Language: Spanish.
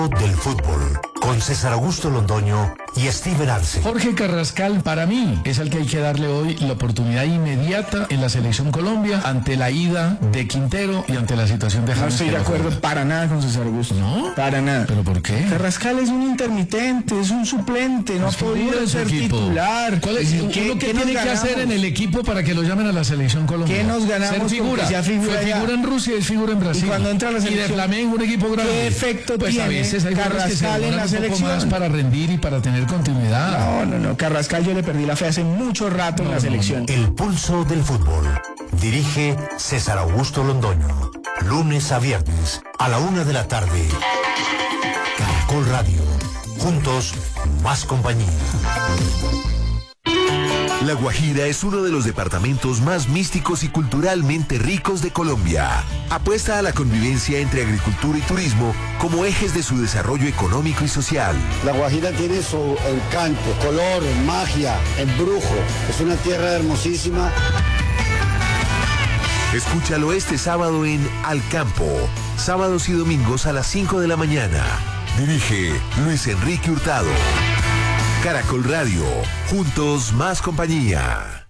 del fútbol, con César Augusto Londoño y Steven Arce. Jorge Carrascal, para mí, es al que hay que darle hoy la oportunidad inmediata en la Selección Colombia ante la ida de Quintero y ante la situación de James. No estoy de acuerdo para nada con César Augusto. ¿No? Para nada. ¿Pero por qué? Carrascal es un intermitente, es un suplente, no ha podido ser titular. ¿Cuál es? ¿Qué tiene que hacer en el equipo para que lo llamen a la Selección Colombia? ¿Qué nos ganamos? Ser figura. Fue figura en Rusia y es figura en Brasil. Y cuando entra a la selección, y de Flamengo, un equipo grande. ¿qué efecto pues tiene a veces hay jugadores que se Carrascal en la demoran un poco selección? más para rendir y para tener continuidad. No. Carrascal yo le perdí la fe hace mucho rato en la selección. El pulso del fútbol. Dirige César Augusto Londoño. Lunes a viernes a la 1 de la tarde. Caracol Radio. Juntos, más compañía. La Guajira es uno de los departamentos más místicos y culturalmente ricos de Colombia. Apuesta a la convivencia entre agricultura y turismo como ejes de su desarrollo económico y social. La Guajira tiene su encanto, color, magia, embrujo. Es una tierra hermosísima. Escúchalo este sábado en Al Campo, sábados y domingos a las 5 de la mañana. Dirige Luis Enrique Hurtado. Caracol Radio, juntos más compañía.